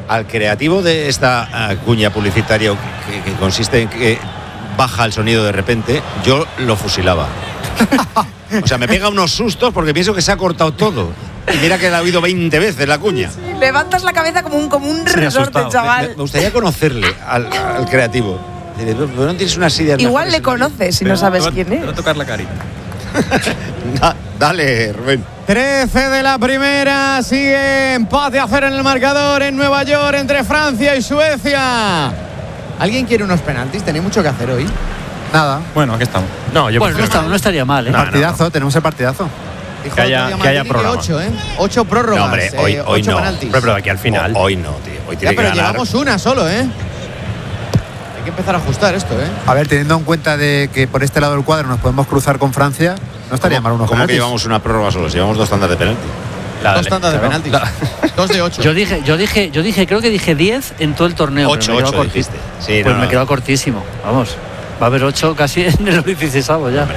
al creativo de esta cuña publicitaria que consiste en que baja el sonido de repente, yo lo fusilaba. O sea, me pega unos sustos porque pienso que se ha cortado todo. Y mira que la he oído 20 veces la cuña. Sí, levantas la cabeza como un resorte, chaval. Me gustaría conocerle al creativo. ¿Pero no tienes una silla? Igual le conoces si no sabes quién es. Te va a tocar la carita. Dale, Rubén. 13 de la primera, sigue empate a 0 en el marcador en Nueva York entre Francia y Suecia. ¿Alguien quiere unos penaltis? ¿Tenéis mucho que hacer hoy? Nada. Bueno, aquí estamos. No, estaría mal, ¿eh? Partidazo, tenemos el partidazo. Que haya programa. 8 prórrogas. No, hombre, hoy 8 no. penaltis. Pero aquí al final. Hoy no, tío. Hoy tiene pero que ganar. llevamos una solo, ¿eh? Hay que empezar a ajustar esto, ¿eh? A ver, teniendo en cuenta de que por este lado del cuadro nos podemos cruzar con Francia, no estaría mal unos ¿Cómo que penaltis. llevamos una prórroga solo? Llevamos 2 tandas de penalti. 2 tandas de penaltis. 2 de 8. Yo dije, creo que dije 10 en todo el torneo. 8 dijiste. Sí, pues me he quedado cortísimo. Vamos, va a haber 8 casi en el 16avo ya.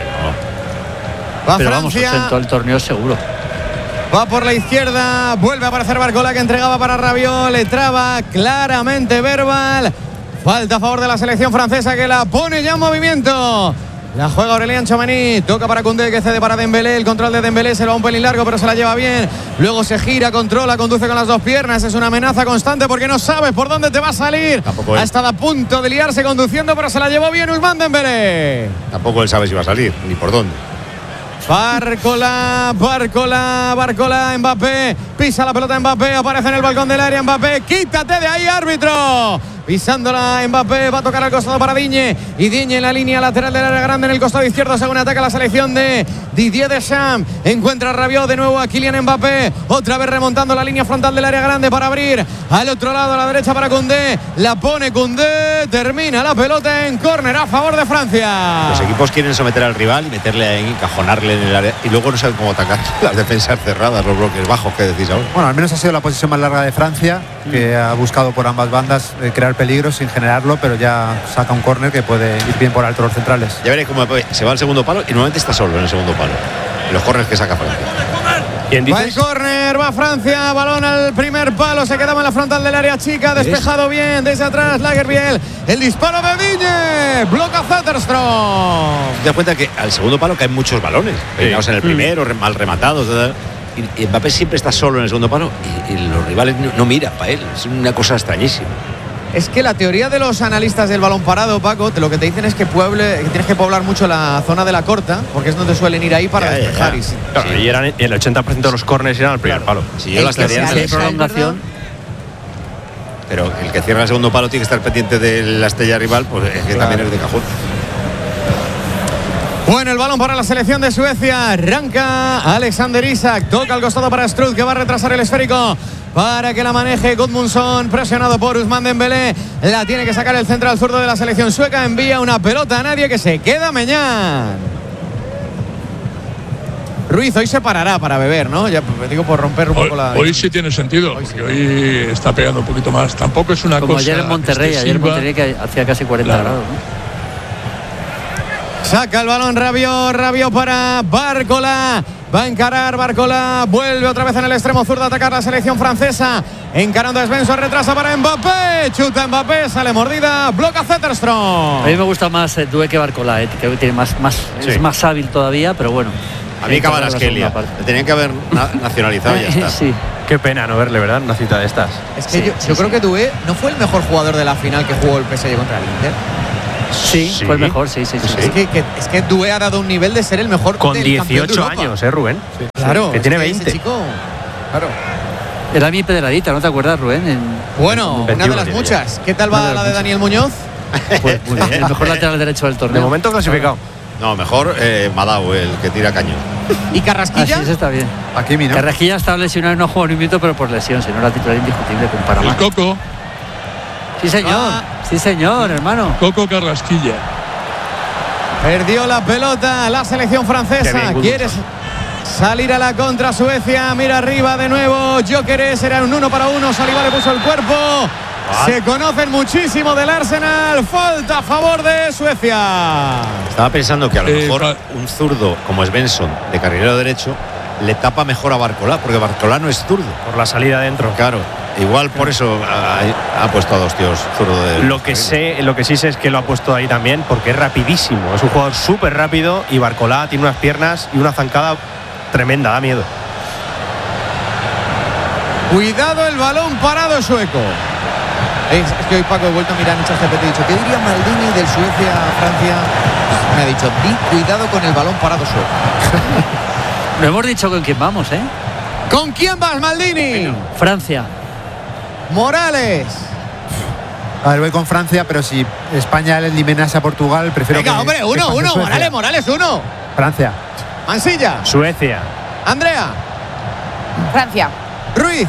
Va Pero Francia. vamos, 8 en todo el torneo seguro. Va por la izquierda, vuelve a aparecer Barcola que entregaba para Rabiot, le traba claramente Verbal. Falta a favor de la selección francesa que la pone ya en movimiento. La juega Aurélien Tchouameni, toca para Koundé que cede para Dembélé, el control de Dembélé se lo va un pelín largo pero se la lleva bien, luego se gira, controla, conduce con las 2 piernas, es una amenaza constante porque no sabes por dónde te va a salir. Ha estado a punto de liarse conduciendo pero se la llevó bien Ousmane Dembélé. Tampoco él sabe si va a salir, ni por dónde. Barcola, Mbappé, pisa la pelota Mbappé, aparece en el balcón del área Mbappé, quítate de ahí árbitro. Pisándola Mbappé, va a tocar al costado para Digne. Y Digne en la línea lateral del área grande en el costado izquierdo según ataca la selección de Didier Deschamps. Encuentra a Rabiot de nuevo a Kylian Mbappé. Otra vez remontando la línea frontal del área grande para abrir al otro lado a la derecha para Koundé. La pone Koundé, termina la pelota en córner a favor de Francia. Los equipos quieren someter al rival y meterle ahí, encajonarle en el área. Y luego no saben cómo atacar las defensas cerradas, los bloques bajos que decís ahora. Bueno, al menos ha sido la posición más larga de Francia, que ha buscado por ambas bandas crear peligro sin generarlo, pero ya saca un córner que puede ir bien por alto los centrales. Ya veréis cómo se va al segundo palo y normalmente está solo en el segundo palo. En los córners que saca Francia. ¿Quién Va dices? el córner, va Francia, balón al primer palo, se quedaba en la frontal del área chica, despejado bien desde atrás Lagerbiel, el disparo de Digne, bloca Zetterstrom. Te das cuenta que al segundo palo caen muchos balones, pegados en el primero, mal rematados. Y Mbappé siempre está solo en el segundo palo y los rivales no miran para él. Es una cosa extrañísima. Es que la teoría de los analistas del balón parado, Paco, lo que te dicen es que tienes que poblar mucho la zona de la corta, porque es donde suelen ir ahí para despejar. Claro, y eran el 80% de los córneres eran al primer palo. Si yo las teorías Si hay prolongación. Pero el que cierra el segundo palo tiene que estar pendiente de la estrella rival, pues es que también es de cajón. Bueno, el balón para la selección de Suecia. Arranca Alexander Isak. Toca al costado para Struth, que va a retrasar el esférico para que la maneje Gudmundsson, presionado por Ousmane Dembélé. La tiene que sacar el central zurdo de la selección sueca. Envía una pelota a nadie que se queda Meñán. Ruiz hoy se parará para beber, ¿no? Ya digo por romper un poco la... Hoy sí tiene sentido, porque hoy está pegando un poquito más. Tampoco es una como cosa ayer en Monterrey, excesiva. que hacía casi 40 grados, ¿no? Saca el balón Rabiot para Barcola. Va a encarar Barcola. Vuelve otra vez en el extremo zurdo a atacar la selección francesa. Encarando a Svensson, retrasa para Mbappé. Chuta Mbappé, sale mordida. Bloca Zetterstrom. A mí me gusta más Doué que Barcola, creo que tiene es más hábil todavía, pero bueno. A mí Kvaratskhelia. Le tenían que haber nacionalizado y ya está. Sí. Qué pena no verle, ¿verdad? Una cita de estas. Es que yo creo que Doué no fue el mejor jugador de la final que jugó el PSG contra el Inter. Sí, fue el mejor, sí. Es que Doué ha dado un nivel de ser el mejor con del 18 años, Rubén. Sí. Claro. Que tiene 20. Ese chico, claro. Era mi pedradita, ¿no te acuerdas, Rubén? Bueno, una de las muchas. ¿Qué tal va la de Daniel Muñoz? Pues muy bien, el mejor lateral derecho del torneo. De momento clasificado. No, mejor Madao, el que tira cañón. ¿Y Carrasquilla? Sí, eso está bien. Hakimi, ¿no? Carrasquilla está lesionado y no ha jugado ni un minuto, pero por lesión, si no era titular indiscutible con Panamá. El Coco. Sí, señor, hermano. Coco Carrasquilla. Perdió la pelota la selección francesa. Quiere salir a la contra Suecia. Mira arriba de nuevo. Gyökeres, era un 1 para 1. Saliba le puso el cuerpo. Se conocen muchísimo del Arsenal. Falta a favor de Suecia. Estaba pensando que a lo mejor un zurdo como Svensson, de carrilero derecho, le tapa mejor a Barcola, porque Barcola no es zurdo. Por la salida adentro. Claro. Igual por eso ha puesto a 2 tíos zurdo de... Lo que sí sé es que lo ha puesto ahí también porque es rapidísimo. Es un jugador súper rápido y Barcolá tiene unas piernas y una zancada tremenda, da miedo. Cuidado el balón parado sueco. Es que hoy, Paco, he vuelto a mirar en ChatGPT y he dicho, ¿qué diría Maldini del Suecia-Francia? Me ha dicho, di cuidado con el balón parado sueco. No hemos dicho con quién vamos, ¿eh? ¿Con quién vas, Maldini? Francia. Morales. A ver, voy con Francia, pero si España le eliminase a Portugal, prefiero Venga, que... hombre, que uno, pase uno. Suecia. Morales, uno. Francia. Mansilla. Suecia. Andrea. Francia. Ruiz.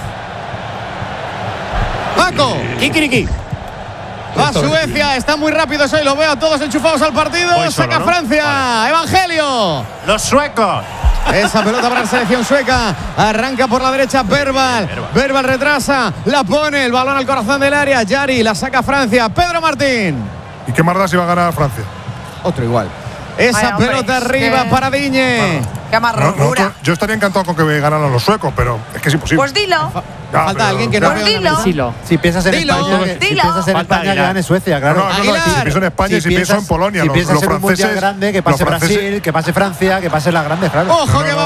Paco. Kikiriki. Va Suecia, está muy rápido hoy, lo veo a todos enchufados al partido. Voy solo, Saca ¿no? Francia. Vale. Evangelio. Los suecos. Esa pelota para la selección sueca. Arranca por la derecha Verbal retrasa. La pone, el balón al corazón del área. Yari, la saca Francia. Pedro Martín. ¿Y qué más da si va a ganar Francia? Otro igual. Esa Vaya, hombre, pelota es arriba que- para Diñe. Qué amargura. Yo estaría encantado con que ganaran los suecos, pero es que es imposible. Pues dilo. Ya, Falta pero- alguien que ya. no Pues vea dilo. una Silo. Si piensas en Dilo. España, si Dilo. piensas en Falta España, que Aguilar. gane Suecia, No, claro. no, no, si Aguilar. pienso en España y si pienso en Polonia, si los piensas en un mundial franceses, grande, que pase los franceses- Brasil, que pase Francia, que pase las grandes, claro. Ojo que va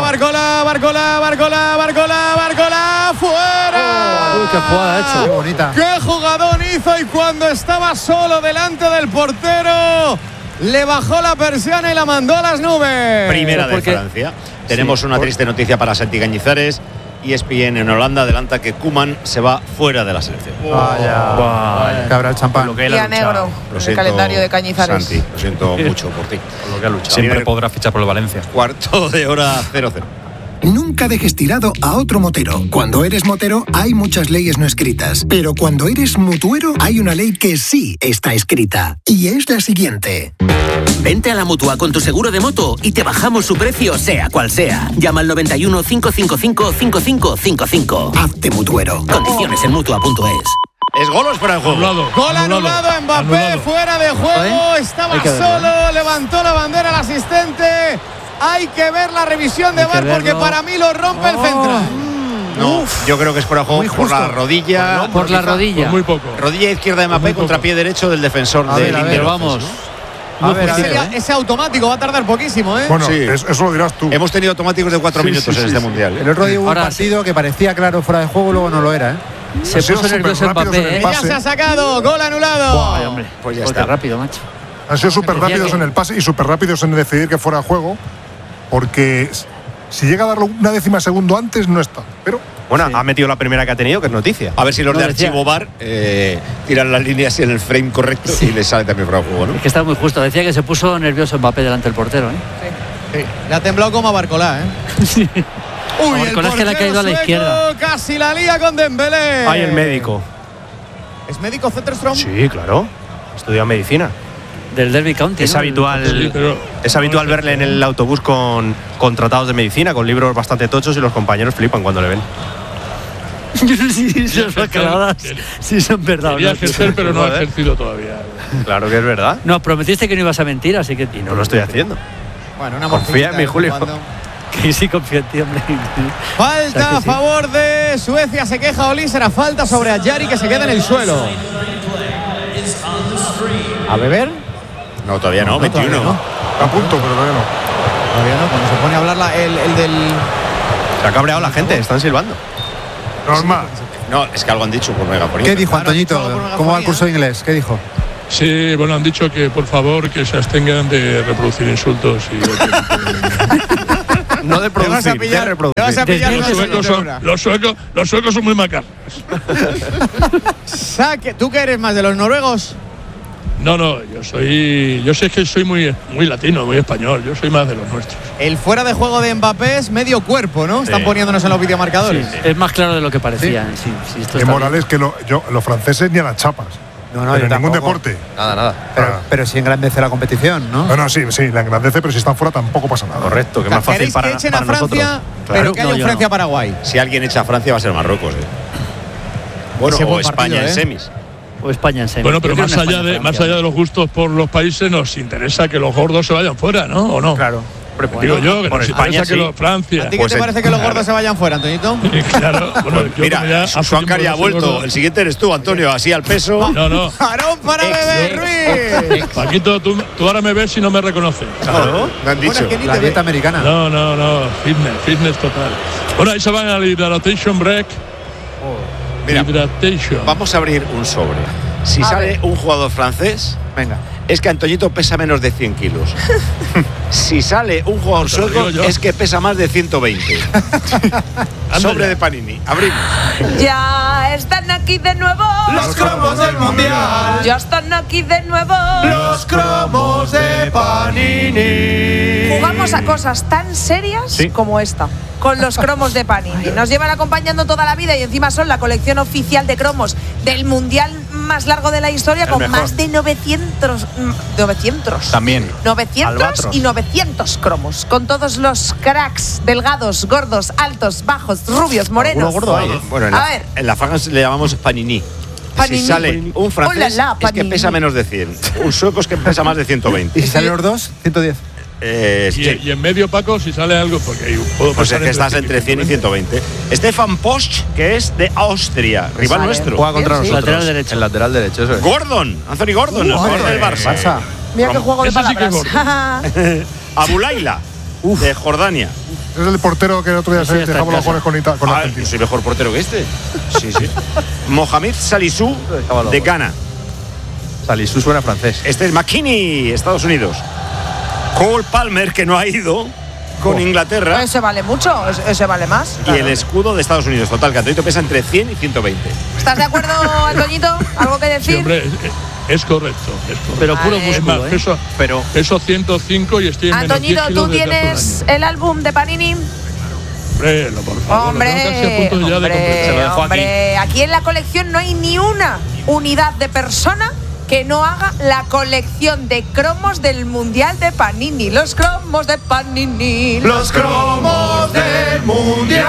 Barcola. ¡Fuera! Uy, qué jugada ha Qué hecho. bonita. ¡Qué jugadón hizo! Y cuando estaba solo delante del portero, le bajó la persiana y la mandó a las nubes. Primera de porque- Francia. Tenemos una triste noticia para Santi Cañizares. ESPN en Holanda adelanta que Koeman se va fuera de la selección. Vaya. Que habrá el champán. Lo que él ha Día luchado. negro. Lo El siento, calendario de Cañizares. Santi, lo siento mucho por ti. Por lo que ha luchado. Siempre podrá fichar por el Valencia. Cuarto de hora 0-0. Nunca dejes tirado a otro motero. Cuando eres motero hay muchas leyes no escritas, pero cuando eres mutuero hay una ley que sí está escrita. Y es la siguiente. Vente a la Mutua con tu seguro de moto y te bajamos su precio sea cual sea. Llama al 91 555 5555. Hazte mutuero. Condiciones en Mutua.es. ¿Es gol o es fuera de juego? Gol anulado, Mbappé Anulado. fuera de juego, estaba Hay que verlo, solo, levantó la bandera el asistente. Hay que ver la revisión de Hay que VAR porque verlo. para mí lo rompe el central. No, yo creo que es fuera de juego Muy por la justo. rodilla. Por la rodilla. Muy poco. Rodilla izquierda de Mbappé Muy contra poco. pie derecho del defensor A de ver, a ver, Pero Lindelof, vamos. ¿no? A ver, a ver. Ese automático va a tardar poquísimo, ¿eh? Bueno, Sí. eso lo dirás tú. Hemos tenido automáticos de 4 minutos en este mundial. El otro día hubo un Ahora partido que parecía claro fuera de juego, luego no lo era, ¿eh? Se Ha sido puso nervioso superrápidos en Mbappé, el ¿eh? Ya pase. se ha sacado, gol anulado. Ay, hombre. Pues ya Joder, está. qué rápido, macho. Han sido súper Decía rápidos que- en el pase y súper rápidos en decidir que fuera de juego, porque si llega a darlo una décima segundo antes, no está. Pero Bueno, ha metido la primera que ha tenido, que es noticia. A ver si los No, de decía- archivo VAR tiran las líneas en el frame correcto y les sale también fuera de juego, ¿no? Es que está muy justo. Decía que se puso nervioso Mbappé delante del portero, ¿eh? Sí, le ha temblado como a Barcolá, ¿eh? Sí. Uy, A Barcolá es que le ha caído a la sueco izquierda. Casi la lía con Dembélé. Ahí el médico. ¿Es médico Zetterstrom? Sí, claro. Estudia medicina. Del Derby County. Es ¿no? habitual, pero- es habitual verle en el autobús con tratados de medicina, con libros bastante tochos y los compañeros flipan cuando le ven. Sí, son bacaladas. Sí, son verdad. quería ¿no? ejercer, pero no ha Joder. ejercido todavía. Claro que es verdad. Nos prometiste que no ibas a mentir, así que. Y no lo estoy haciendo. Bueno, una Confía en mí, morcillita de vez en Julio. cuando. Que sí confío en ti, hombre. Falta O sea que a sí. favor de Suecia, se queja Oli, será falta sobre Ayari que se queda en el suelo. ¿A beber? No, todavía no, 21. todavía no. A punto, pero todavía no. Todavía no, cuando se pone a hablar el del... Se ha cabreado la gente, están silbando. Normal. No, es que algo han dicho por megafonía. ¿Qué dijo Claro, Antoñito? solo por una ¿Cómo va el gafonía. curso de inglés? ¿Qué dijo? Sí, bueno, han dicho que por favor que se abstengan de reproducir insultos y No de Te vas a producir, de pillar, te reproducir. vas a pillar Desde una los suecos son, dictadura. los suecos son muy macarros. Saque, ¿tú qué eres más de los noruegos? No, yo sé que soy muy latino, muy español, yo soy más de los nuestros. El fuera de juego de Mbappé es medio cuerpo, ¿no? Están poniéndonos en los videomarcadores. Es más claro de lo que parecía. Sí, sí, esto Y está Morales que los franceses ni a las chapas. No, Pero yo en ningún tampoco. deporte. Nada. Pero sí engrandece la competición, ¿no? No, sí, la engrandece, pero si están fuera tampoco pasa nada. Correcto, que O sea, más fácil ¿queréis para, que echen para a Francia, nosotros. pero Claro. que haya No, un yo no. Francia-Paraguay? Si alguien echa a Francia va a ser Marruecos. Bueno, Ese o buen España partido, en ¿eh? semis. O España en semis. Bueno, pero Yo creo más en allá España-Francia. de los gustos por los países, nos interesa que los gordos se vayan fuera, ¿no? ¿O no? Claro. Digo yo, que por nos España interesa que sí. los Francia. ¿A ti qué te parece que los gordos se vayan fuera, Antoñito? Claro, bueno, Mira, Suancar ya ha vuelto. El siguiente eres tú, Antonio, así al peso. No. ¡Varón para beber, Ruiz! Paquito, tú ahora me ves y no me reconoces. Claro, me han dicho. La dieta americana. No. Fitness total. Bueno, ahí se van al Hydration Break. Mira, Hydration. vamos a abrir un sobre. Si sale un jugador francés, Venga. es que Antoñito pesa menos de 100 kilos. Si sale un jugador Te lo sueco, digo yo. es que pesa más de 120. Sobre de Panini. Abrimos. Ya están aquí de nuevo. Los cromos del Mundial. Ya están aquí de nuevo. Los cromos de Panini. Jugamos a cosas tan serias como esta, con los cromos de Panini. Nos llevan acompañando toda la vida y encima son la colección oficial de cromos del Mundial más largo de la historia, con más de 900 También. 900 Albatros. y 900 cromos, con todos los cracks, delgados, gordos, altos, bajos, rubios, morenos. gordo hay, Bueno, A ver. en la Fagan le llamamos Panini. Panini. Si sale un francés, Hola, es que Panini. pesa menos de 100. Un sueco es que pesa más de 120. ¿Y si salen los dos? 110. Y en medio, Paco, si sale algo, porque ahí puedo Pues es pasar que estás entre 100 y 120. Stefan Posch, que es de Austria, rival Vale. nuestro. Juega contra Sí. nosotros. Lateral derecho. El lateral derecho, eso es. Gordon, Anthony Gordon, el jugador del Barça. Mira qué juego de Ese sí que es palabras. Abulaila, de Jordania. Es el portero que el otro día Ese se ya está dejaba en los goles con Ah, Argentina. soy mejor portero que este. Sí. Mohamed Salisu, de Ghana. Salisu suena francés. Este es McKinney, Estados Unidos. Cole Palmer, que no ha ido con Inglaterra. Ese vale mucho, ese vale más. Y el escudo de Estados Unidos. Total, que Antonito pesa entre 100 y 120. ¿Estás de acuerdo, Antoñito? ¿Algo que decir? Sí, hombre, es correcto. Pero puro Vale. Es más, músculo, ¿eh? peso 105 y estoy en menos 10 Antoñito, kilos ¿tú desde hace un tienes el álbum de Panini? año. Hombre, por favor, lo tengo casi a punto ya de completar. Se lo dejo hombre, aquí en la colección no hay ni una unidad de persona que no haga la colección de cromos del Mundial de Panini. Los cromos de Panini. Los cromos del Mundial.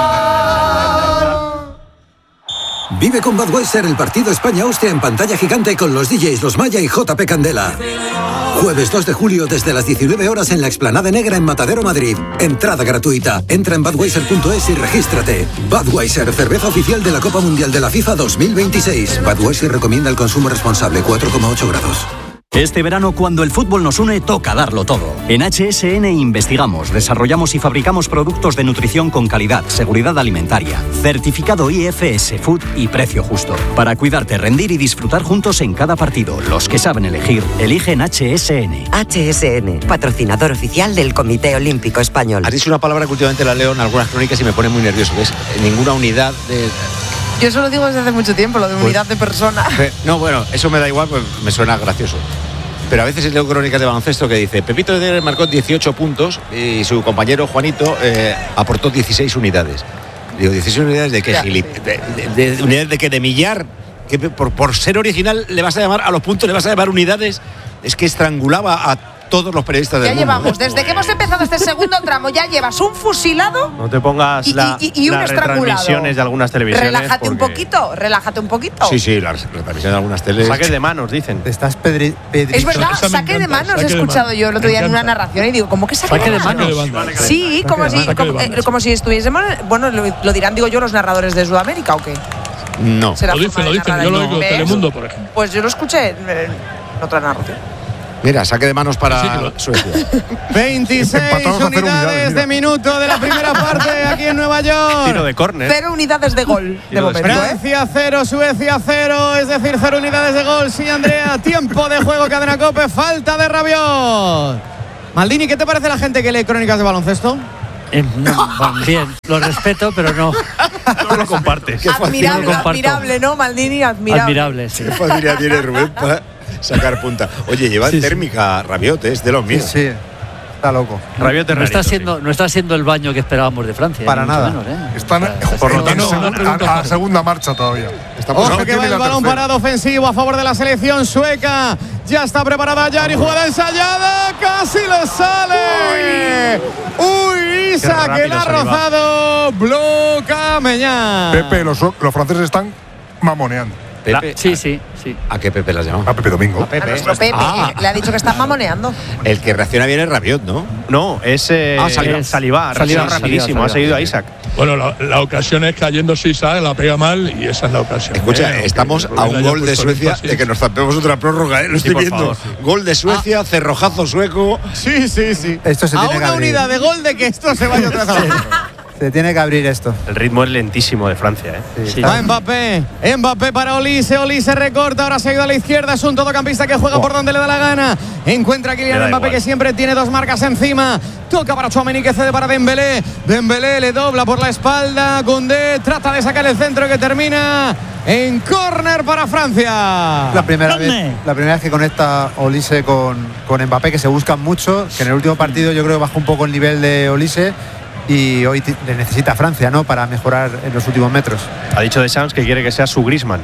Vive con Budweiser el partido España-Austria en pantalla gigante con los DJs Los Maya y JP Candela. Jueves 2 de julio desde las 19 horas en la Explanada Negra en Matadero, Madrid. Entrada gratuita. Entra en budweiser.es y regístrate. Budweiser, cerveza oficial de la Copa Mundial de la FIFA 2026. Budweiser recomienda el consumo responsable, 4,8 grados. Este verano, cuando el fútbol nos une, toca darlo todo. En HSN investigamos, desarrollamos y fabricamos productos de nutrición con calidad, seguridad alimentaria, certificado IFS Food y precio justo. Para cuidarte, rendir y disfrutar juntos en cada partido. Los que saben elegir, eligen HSN. HSN, patrocinador oficial del Comité Olímpico Español. Has dicho una palabra que últimamente la leo en algunas crónicas y me pone muy nervioso, que es ninguna unidad de... Yo eso lo digo desde hace mucho tiempo, lo de unidad de persona. No, bueno, eso me da igual, pues me suena gracioso. Pero a veces leo crónicas de baloncesto que dice Pepito de marcó 18 puntos y su compañero Juanito aportó 16 unidades. Digo, ¿16 unidades de qué? ¿De unidades de qué? ¿De millar? ¿Que por ser original le vas a llamar a los puntos, le vas a llamar unidades? Es que estrangulaba a todos los periodistas del Ya mundo. llevamos, desde que hemos empezado este segundo tramo, ya llevas un fusilado No te pongas y un las estrangulado. retransmisiones de algunas televisiones. Relájate un porque poquito, relájate un poquito. Sí, las retransmisiones de algunas teles. Saques de manos, dicen. Te estás Es verdad, saque de manos he escuchado yo el otro día en una narración y digo, ¿cómo que saque de manos? Sí, como si estuviésemos. Bueno, lo dirán, digo yo, los narradores de Sudamérica o qué. No. Será Lo forma de dicen, narrar yo lo allí. digo, ¿Ves? Telemundo, por ejemplo. Pues yo lo escuché en otra narración. Mira, saque de manos para Suecia. 26 Empatados a 0 unidades unidades, de minuto de la primera parte aquí en Nueva York. Tiro de córner. 0 unidades de gol de Tiro de momento, ¿eh? Francia 0, Suecia 0, es decir, 0 unidades de gol. Sí, Andrea, tiempo de juego, Cadena COPE, falta de Rabiot. Maldini, ¿qué te parece la gente que lee crónicas de baloncesto? Bien, lo respeto, pero no. No lo compartes. Admirable, No comparto. admirable, ¿no, Maldini? Admirable. Admirable, sí. Qué facilidad tiene Rubén para sacar punta. Oye, lleva térmica Rabiot, es de los míos. Sí, está loco. Rabiot es No está, rarito, siendo, no está siendo el baño que esperábamos de Francia. Para ni mucho nada. menos, ¿eh? Están Por lo tanto, a segunda marcha todavía. Ojo no, que tiene va el la balón tercera. parado ofensivo a favor de la selección sueca. Ya está preparada Yari, jugada ensayada, casi le sale. Uy, Isa, que la ha rozado. Bloca Meñán. Pepe, los franceses están mamoneando. Pepe. Sí. ¿A qué Pepe las llamamos? A Pepe Domingo. A nuestro Pepe, le ha dicho que está mamoneando. El que reacciona bien es Rabiot, ¿no? No, es Saliba, rapidísimo, ha seguido a Isaac. Bueno, la ocasión es cayéndose Isaac, la pega mal y esa es la ocasión. Escucha, estamos a un gol de Suecia de que nos zampemos otra prórroga, lo estoy viendo. Favor, sí. Gol de Suecia, cerrojazo sueco. Sí. Esto se a tiene una que abrir. unidad de gol de que esto se vaya otra vez. Se tiene que abrir esto. El ritmo es lentísimo de Francia, ¿eh? Sí. Va Mbappé para Olise recorta, ahora se ha ido a la izquierda, es un todocampista que juega por donde le da la gana. Encuentra a Kylian Mbappé igual, que siempre tiene dos marcas encima. Toca para Tchouaméni que cede para Dembélé. Dembélé le dobla por la espalda. Koundé trata de sacar el centro que termina en córner para Francia. La primera vez que conecta Olise con Mbappé, que se buscan mucho, que en el último partido yo creo que bajó un poco el nivel de Olise. Y hoy le necesita Francia, ¿no?, para mejorar en los últimos metros. Ha dicho Deschamps que quiere que sea su Griezmann.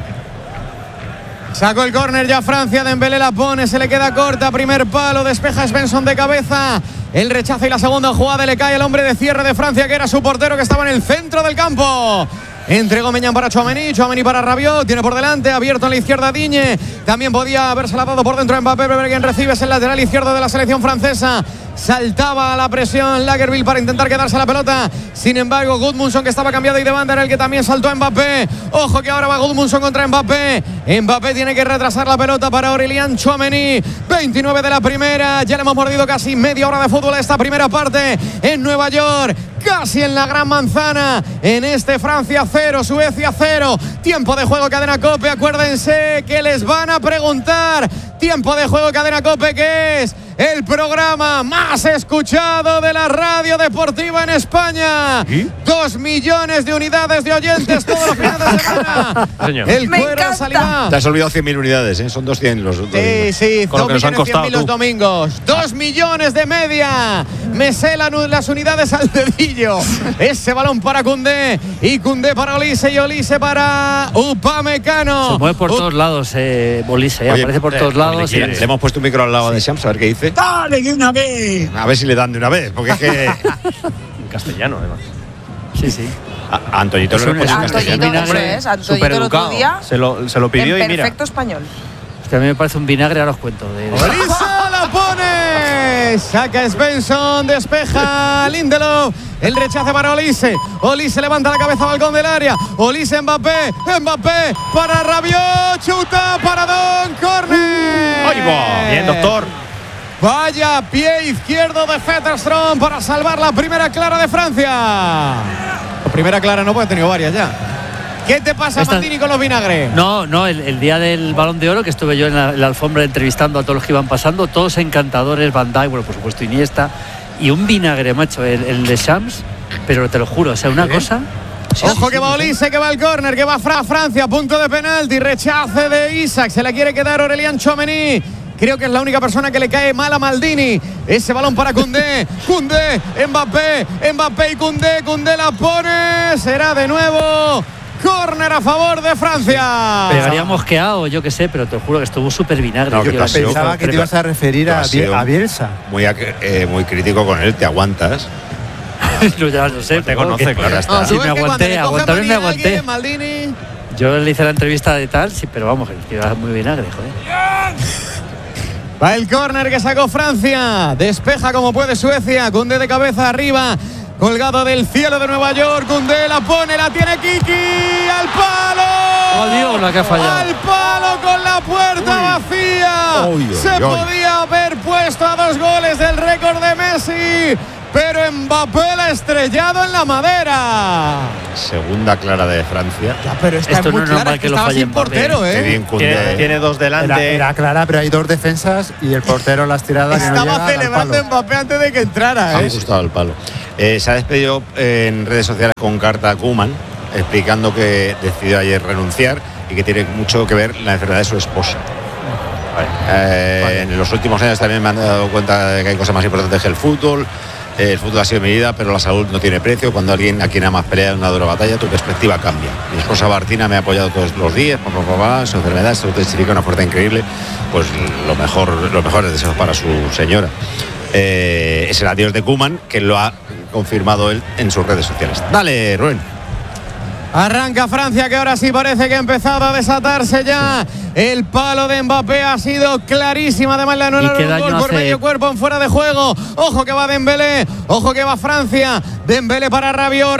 Sacó el córner ya Francia, Dembélé la pone, se le queda corta, primer palo, despeja Svensson de cabeza. El rechazo y la segunda jugada le cae el hombre de cierre de Francia, que era su portero, que estaba en el centro del campo. Entregó Meñán para Tchouaméni para Rabiot, tiene por delante, abierto en la izquierda Digne. También podía haberse dado por dentro Mbappé, pero quien recibe es el lateral izquierdo de la selección francesa. Saltaba a la presión Lagerbielke para intentar quedarse la pelota. Sin embargo, Gudmundsson, que estaba cambiado y de banda, era el que también saltó a Mbappé. Ojo que ahora va Gudmundsson contra Mbappé. Mbappé tiene que retrasar la pelota para Aurélien Tchouaméni. 29 de la primera. Ya le hemos mordido casi media hora de fútbol a esta primera parte en Nueva York. Casi en la Gran Manzana. En este Francia 0, Suecia 0. Tiempo de juego, Cadena COPE. Acuérdense que les van a preguntar. Tiempo de juego, Cadena COPE, que es el programa más escuchado de la radio deportiva en España. ¿Y? 2 millones de unidades de oyentes todos los fines de semana. El cuero Saliba. Te has olvidado 100.000 unidades, ¿eh? Son 200 los domingos. Sí, 2.100.000 los domingos. 2 millones de media. Me sé las unidades al dedillo. Ese balón para Koundé. Y Koundé para Olise. Y Olise para Upamecano. Se mueve por todos lados, Olise. Aparece por todos lados. Le hemos puesto un micro al lado de Shams a ver qué dice. ¡Dale de una vez! A ver si le dan de una vez, porque es que. En castellano, además. Sí. A Antoñito lo hemos puesto en castellano. Antoñito el otro día. Se lo pidió y mira. Perfecto español. A mí me parece un vinagre, ahora os cuento. Olise la pone. Saca Svensson, despeja Lindelof. El rechace para Olise. Olise levanta la cabeza, balcón del área. Olise, Mbappé para Rabiot. Chuta para Don, córner. ¡Ahí va! Bien, doctor. Vaya pie izquierdo de Fetterstrom para salvar la primera clara de Francia. La primera clara no, puede, he tenido varias ya. ¿Qué te pasa, Maldini, con los vinagres? No, el día del Balón de Oro, que estuve yo en la alfombra entrevistando a todos los que iban pasando, todos encantadores, Van Dijk, bueno, por supuesto Iniesta, y un vinagre, macho, el de Shams, pero te lo juro, o sea, una cosa... Ojo que va Olise, que va el córner, que va Francia, punto de penalti, rechace de Isaac, se la quiere quedar Aurélien Tchouaméni. Creo que es la única persona que le cae mal a Maldini. Ese balón para Koundé. Mbappé y Koundé la pone. Será de nuevo córner a favor de Francia. Pegaría mosqueado, yo qué sé, pero te juro que estuvo súper vinagre. No, pensaba que te ibas a referir a Bielsa. Muy crítico con él, ¿te aguantas? Ya lo sé, te conoce, claro. Sí, me aguanté, me aguanté. Maldini. Yo le hice la entrevista de tal, sí, pero vamos, que iba muy vinagre, joder. Va el córner que sacó Francia. Despeja como puede Suecia. Koundé de cabeza arriba. Colgado del cielo de Nueva York. Koundé la pone, la tiene Kiki. ¡Al palo! ¡Oh, Dios, la que ha fallado! ¡Al palo con la puerta vacía! Se podía haber puesto a 2 goles del récord de Messi. Pero Mbappé la ha estrellado en la madera. Segunda clara de Francia. Ya, pero esta esto es muy no clara, que estaba sin portero, Qué bien Koundé. Tiene 2 delante. Era clara, pero hay 2 defensas y el portero las tiradas. Estaba celebrando Mbappé antes de que entrara. Ha gustado el palo. Se ha despedido en redes sociales con carta a Koeman, explicando que decidió ayer renunciar y que tiene mucho que ver la enfermedad de su esposa. En los últimos años también me han dado cuenta de que hay cosas más importantes que el fútbol. El fútbol ha sido mi vida, pero la salud no tiene precio. Cuando alguien a quien amas pelea en una dura batalla, tu perspectiva cambia. Mi esposa Martina me ha apoyado todos los días, su enfermedad, se testifica una fuerza increíble. Pues los mejores deseos para su señora. Es el adiós de Koeman, que lo ha confirmado él en sus redes sociales. Dale, Rubén. Arranca Francia, que ahora sí parece que ha empezado a desatarse ya. El palo de Mbappé ha sido clarísima. Además, le anularon un gol por medio cuerpo en fuera de juego. Ojo que va Dembélé. Ojo que va Francia. Dembélé para Rabiot.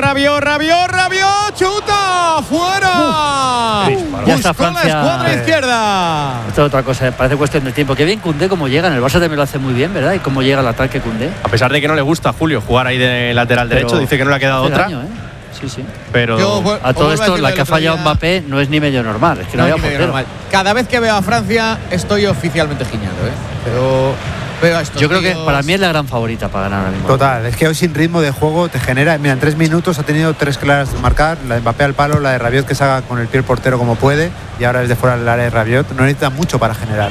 ¡Chuta! ¡Fuera! Ya está Francia. La escuadra izquierda. Esto es otra cosa. Parece cuestión de tiempo. Qué bien Koundé como llega. En el Barça también lo hace muy bien, ¿verdad? Y cómo llega el ataque Koundé. A pesar de que no le gusta a Julio jugar ahí de lateral derecho, dice que no le ha quedado otra. Daño, ¿eh? Sí. Pero a todo esto, la que ha fallado Mbappé no es ni medio normal. Es que no había portero. Cada vez que veo a Francia estoy oficialmente giñando, Pero veo a estos Yo creo que para mí es la gran favorita para ganar ahora mismo. Total, es que hoy sin ritmo de juego te genera. Mira, en 3 minutos ha tenido 3 claras de marcar: la de Mbappé al palo, la de Rabiot que saca con el pie el portero como puede, y ahora desde fuera del área de Rabiot. No necesita mucho para generar.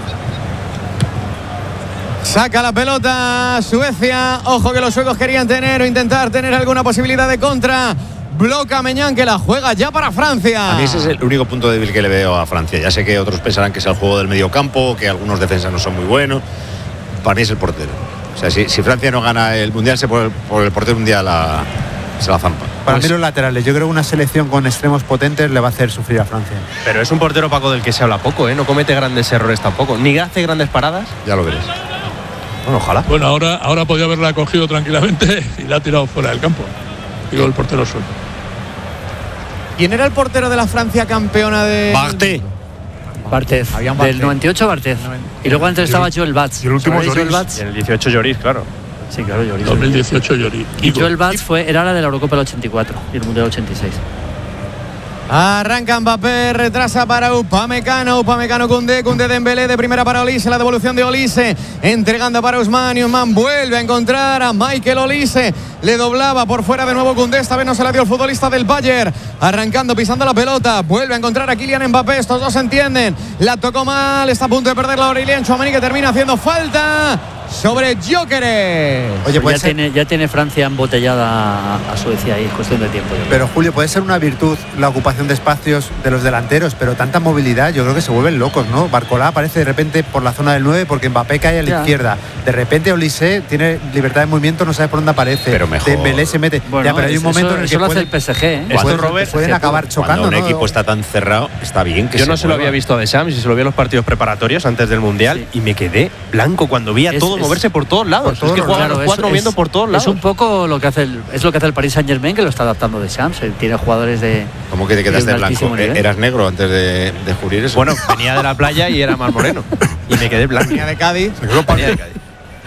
Saca la pelota Suecia. Ojo que los suecos querían tener o intentar tener alguna posibilidad de contra. Bloca Meñán, que la juega ya para Francia. A mí ese es el único punto débil que le veo a Francia. Ya sé que otros pensarán que es el juego del medio campo, que algunos defensas no son muy buenos. Para mí es el portero. O sea, si Francia no gana el Mundial, por el portero un día se la zampa. Para mí los laterales. Yo creo que una selección con extremos potentes le va a hacer sufrir a Francia. Pero es un portero, Paco, del que se habla poco, No comete grandes errores tampoco. Ni hace grandes paradas. Ya lo veréis. Bueno, ojalá. Bueno, ahora podía haberla cogido tranquilamente y la ha tirado fuera del campo. Digo, el portero suelto. ¿Quién era el portero de la Francia campeona de...? Barthez. Del 98 Barthez. Y luego antes estaba Joel Batz. Y el último Lloris. Y en el 18 Lloris, claro. Sí, claro, Lloris. 2018 Lloris. Y Joel Batz era la de la Eurocopa del 84 y el Mundial 86. Arranca Mbappé, retrasa para Upamecano, Koundé, Dembélé de primera para Olise, la devolución de Olise, entregando para Ousmane, y Ousmane vuelve a encontrar a Michael Olise, le doblaba por fuera de nuevo Koundé, esta vez no se la dio el futbolista del Bayern, arrancando, pisando la pelota, vuelve a encontrar a Kylian Mbappé, estos dos se entienden, la tocó mal, está a punto de perder la Aurélien Tchouaméni, que termina haciendo falta sobre Gyökeres. Oye, ya tiene Francia embotellada a Suecia y es cuestión de tiempo. Pero Julio, puede ser una virtud la ocupación de espacios de los delanteros, pero tanta movilidad, yo creo que se vuelven locos, ¿no? Barcola aparece de repente por la zona del 9 porque Mbappé cae a la izquierda. De repente Olise tiene libertad de movimiento, no sabe por dónde aparece. Pero mejor. Dembélé se mete. Bueno, ya, pero hay un momento en el que lo hace el PSG, pueden acabar chocando. Cuando un equipo está tan cerrado, está bien que yo no se lo había visto a Deschamps y se lo vi en los partidos preparatorios antes del Mundial y me quedé blanco cuando vi a todos moverse por todos lados. Es que juegan los cuatro moviendo por todos lados. Es un poco lo que hace el Paris Saint-Germain, que lo está adaptando Deschamps. Tiene jugadores de... ¿Cómo que te quedaste blanco? ¿Eras negro antes de descubrir eso? Bueno, venía de la playa y era más moreno. Y me quedé blanco. Venía de Cádiz. Venía de Cádiz.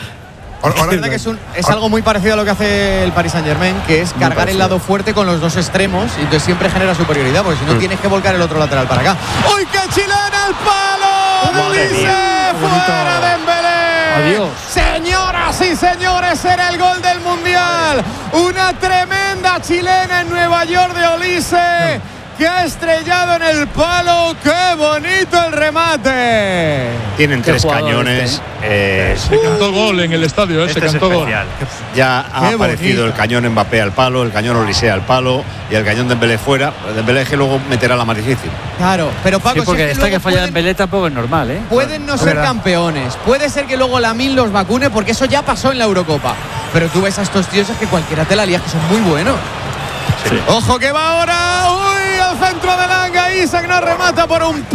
Es verdad que es algo muy parecido a lo que hace el Paris Saint-Germain, que es cargar el lado fuerte con los dos extremos, y entonces siempre genera superioridad, porque si no tienes que volcar el otro lateral para acá. ¡Uy, qué chilena al palo! ¡De Olise! ¡Fuera de Dembélé! Adiós. Señoras y señores, era el gol del Mundial. Una tremenda chilena en Nueva York de Olise, que ha estrellado en el palo. ¡Qué bonito el remate! Tienen 3 cañones. Se cantó gol en el estadio, se cantó gol. Ya ha aparecido el cañón Mbappé al palo, el cañón Olise al palo y el cañón Dembélé fuera. Dembélé que luego meterá la más difícil. Claro, pero Paco, sí, porque esta que falla Dembélé tampoco es normal, ¿eh? Pueden no ser campeones, puede ser que luego Lamine los vacune, porque eso ya pasó en la Eurocopa. Pero tú ves a estos tíos, es que cualquiera te la lías, que son muy buenos. Sí. Ojo que va ahora. ¡Uy! Al centro de Langa. Isaac no remata por un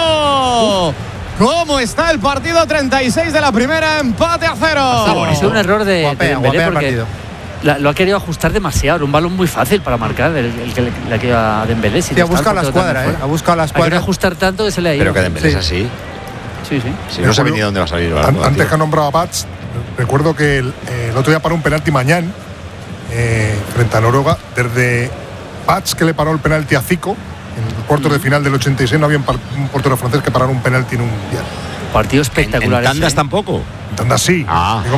pelo. ¿Cómo está el partido? 36 de la primera, empate a 0. Es un error de Dembélé porque lo ha querido ajustar demasiado. Un balón muy fácil para marcar el que le ha quedado a Dembélé. Sí, ha buscado la escuadra, ha buscado la escuadra. Hay que ajustar tanto que se le ha ido. Pero que Dembélé es así. Sí. Si no sabe ni dónde va a salir. Antes que ha nombrado a Batz, recuerdo que el otro día paró un penalti mañana frente a Noruega. Desde Batz, que le paró el penalti a Zico en el cuartos de final del 86, no había un portero francés que parara un penalti en un mundial. Partido espectacular. ¿En tandas tampoco? En tandas sí. Digo,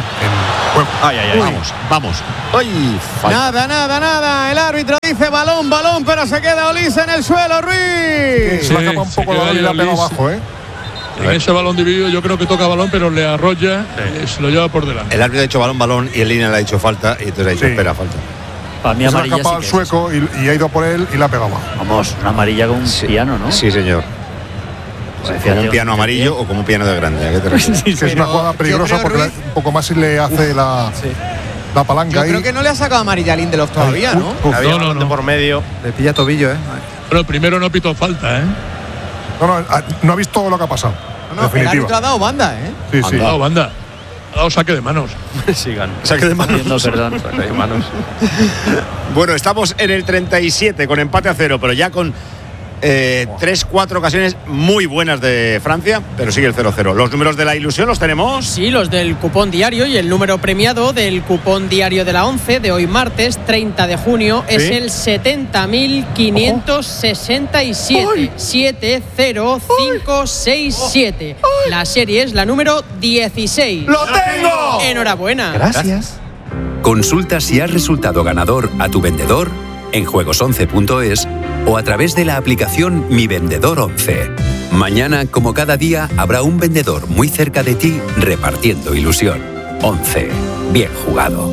en juego. Vamos. ¡Ay! Nada. El árbitro dice balón, pero se queda Olise en el suelo, Ruiz. Se la acaba un poco la bola y la pega abajo, En ese balón dividido yo creo que toca balón, pero le arrolla, se lo lleva por delante. El árbitro ha dicho balón y el línea le ha dicho falta, y entonces ha dicho espera, falta. Para mí se ha escapado al sueco y ha ido por él y la ha pegado abajo. Vamos, una amarilla con un piano, ¿no? Sí, señor. Como un piano amarillo o como un piano de grande. ¿A qué te refieres? Que es una jugada peligrosa porque un poco más si le hace la... la palanca Yo ahí. creo que no le ha sacado amarilla a Lindelof todavía, ¿no? Había no, no. por medio. Le pilla tobillo, ¿eh? Pero primero no pitó falta, ¿eh? No ha visto lo que ha pasado. No, el definitiva. árbitro ha dado banda, ¿eh? Sí, sí. Ha dado banda. Ha dado saque de manos. Sigan. Saque de manos. No, perdón. Saque de manos. Bueno, estamos en el 37 con empate a 0, pero ya con 3-4 ocasiones muy buenas de Francia, pero sigue el 0-0. Los números de la ilusión los tenemos. Sí, los del cupón diario, y el número premiado del cupón diario de la 11 de hoy martes 30 de junio es el 70.567. 70567. La serie es la número 16. ¡Lo tengo! Enhorabuena. Gracias. Consulta si has resultado ganador a tu vendedor en juegos11.es o a través de la aplicación Mi Vendedor 11. Mañana, como cada día, habrá un vendedor muy cerca de ti repartiendo ilusión. 11. Bien jugado.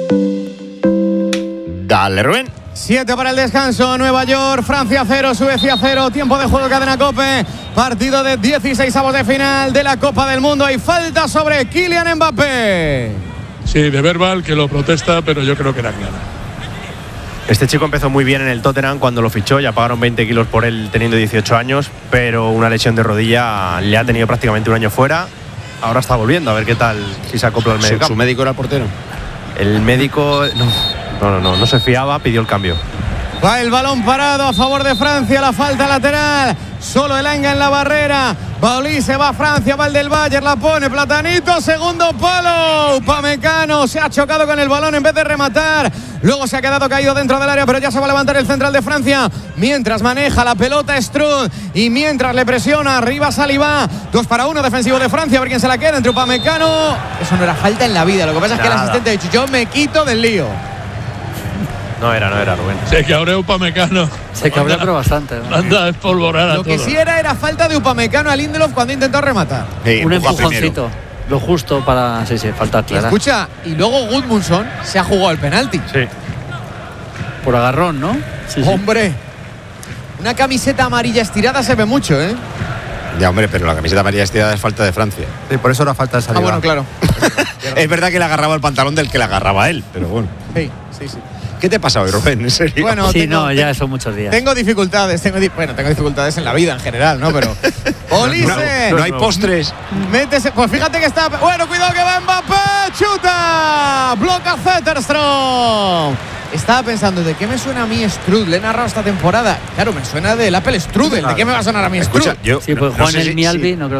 Dale, Rubén. 7 para el descanso, Nueva York, Francia 0, Suecia 0, tiempo de juego, cadena COPE, partido de 16avos de final de la Copa del Mundo. Hay falta sobre Kylian Mbappé. Sí, de verbal, que lo protesta, pero yo creo que era clara. Este chico empezó muy bien en el Tottenham cuando lo fichó, ya pagaron 20 kilos por él teniendo 18 años, pero una lesión de rodilla le ha tenido prácticamente un año fuera. Ahora está volviendo, a ver qué tal, si se acopla al medio campo. ¿Su médico era el portero? El médico no se fiaba, pidió el cambio. Va el balón parado a favor de Francia, la falta lateral. Solo Elanga en la barrera. Baulí se va a Francia, va el del Bayern, la pone Platanito, segundo palo. Upamecano se ha chocado con el balón en vez de rematar. Luego se ha quedado caído dentro del área, pero ya se va a levantar el central de Francia. Mientras maneja la pelota Strud y mientras le presiona arriba Saliba. 2-1 defensivo de Francia, a ver quién se la queda entre Upamecano. Eso no era falta en la vida, lo que pasa es que el asistente ha dicho, yo me quito del lío. No era, Rubén. Se cabreó Upamecano. Se cabreó, pero bastante. Anda a espolvorar a Lo que todos. sí era falta de Upamecano a Lindelof cuando intentó rematar. Un empujoncito. Lo justo para. Sí, falta clara. Escucha, y luego Gudmundsson se ha jugado el penalti. Sí. Por agarrón, ¿no? Sí. Hombre, una camiseta amarilla estirada se ve mucho, ¿eh? Ya, hombre, pero la camiseta amarilla estirada es falta de Francia. Sí, por eso era falta de Saliba. Ah, bueno, claro. Es verdad que le agarraba el pantalón del que le agarraba él, pero bueno. Sí. ¿Qué te pasa hoy, Rubén? ¿En serio? Bueno, Sí, ya son muchos días. Tengo dificultades, tengo dificultades en la vida en general, ¿no? Pero Olise, no hay postres. Métese, pues fíjate que está. Bueno, cuidado que va Mbappé, chuta, bloca Zetterstrom. Estaba pensando, ¿de qué me suena a mí Strudel? Le he narrado esta temporada. Claro, me suena del Apple Strudel. ¿De qué me va a sonar a mí Strudel? Escucha, yo Sí, pues no Juan sé el si- Mialbi, no creo.